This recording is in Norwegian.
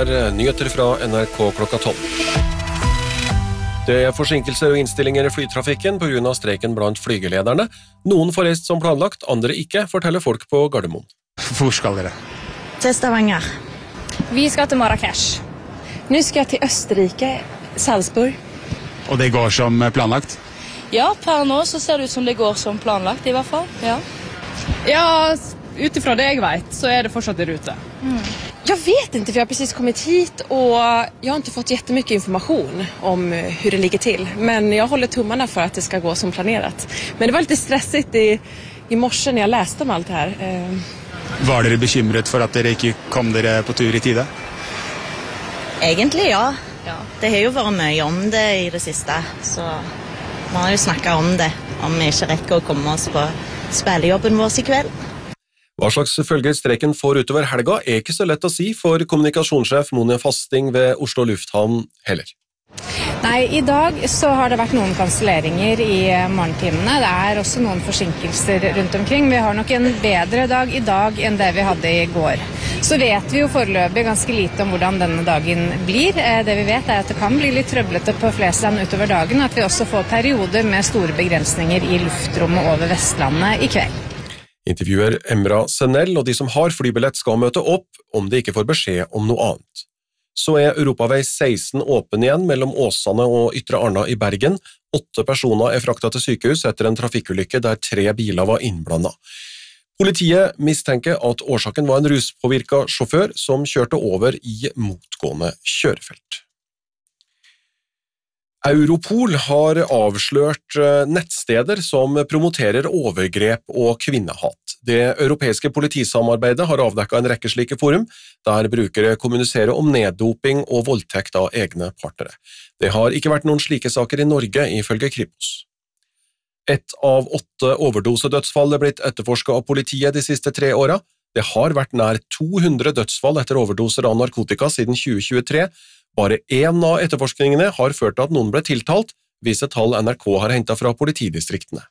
nyheter fra NRK klokka 12. Det forsinkelser og innstillinger i flytrafikken på grunn av streiken blant flygelederne. Noen får reist som planlagt, andre ikke, forteller folk på Gardermoen. Hvor skal dere? Til Stavanger. Vi skal til Marrakesh. Nu ska jag till Österrike, Salzburg. Og det går som planlagt? Ja, per nå så ser det ut som det går som planlagt i hvert fall. Ja, utifrån det jag vet så är det fortsatt i rute. Jag vet inte för jag har precis kommit hit och jag har inte fått jättemycket information om hur det ligger till. Men jag håller tummarna för att det ska gå som planerat. Men det var lite stressigt i morse när jag läste om allt det här. Var dere bekymret for at dere ikke kom dere på tur i tide? Egentlig ja. Det har jo vært mye om det i det siste, så vi har jo snakket om det, om vi ikke rekker å komme oss på spillejobben vår i kveld. Hva slags følger streiken får utover helga er ikke så lett å si for kommunikasjonssjef Monia Fasting ved Oslo Lufthavn heller. Nei, i dag så har det vært noen kanselleringer i morgentimene. Det er også noen forsinkelser rundt omkring. Vi har nok en bedre dag i dag enn det vi hadde i går. Så vet vi jo foreløpig ganske lite om hvordan denne dagen blir. Det vi vet er at det kan bli litt trøblete på Flesland utover dagen, at vi også får perioder med store begrensninger i luftrommet over Vestlandet i kveld. Intervjuer Emra Senell, og de som har flybillett skal møte opp om de ikke får beskjed om noe annet. Så er Europavei 16 åpen igjen mellom Åsane og Ytre Arna i Bergen. 8 personer er fraktet til sykehus etter en trafikkulykke der 3 biler var innblandet. Politiet mistenker at årsaken var en ruspåvirket sjåfør som kjørte over i motgående kjørefelt. Europol har avslørt nettsteder som promoterer overgrep og kvinnehat. Det europeiske politisamarbeidet har avdekket en rekke slike forum, der brukere kommuniserer om neddoping og voldtekt av egne partnere. Det har ikke vært noen slike saker i Norge, ifølge Kripos. Et av 8 overdosedødsfall er blitt etterforsket av politiet de siste 3 årene. Det har vært nær 200 dødsfall etter overdoser av narkotika siden 2023. Bare 1 av etterforskningene har ført til at noen ble tiltalt, viser tall NRK har hentet fra politidistriktene.